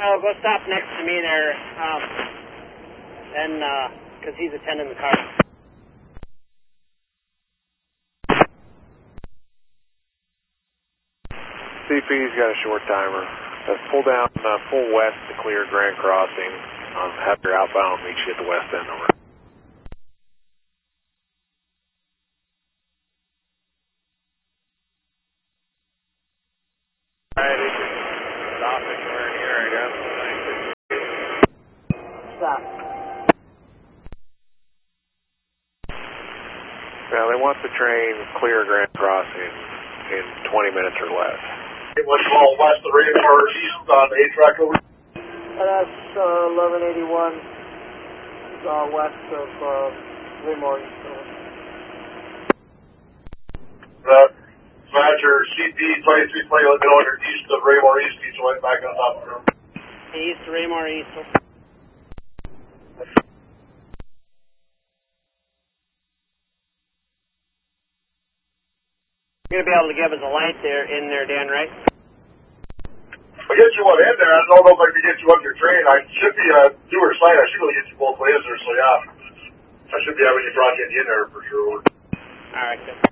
Oh, go stop next to me there, because he's attending the car. CP's got a short timer. Pull down, pull west to clear Grand Crossing. Have your outbound meet you at the west end. Over. Alright, you can stop anywhere near, I guess. Stop. Now, they want the train clear Grand Crossing in 20 minutes or less. What's called west of Raymore, east on A-track over? That's 1181, west of Raymore East. Roger, CP 2320, let me know when you're east of Raymore East, each way back on top of the room. East, Raymore East. You're going to be able to give us a light there, in there, Dan, right? I'll get you one in there. I don't know if I can get you up your train. I should be a newer site. I should be able to get you both ways there, so yeah. I should be having you brought in there for sure. All right, good.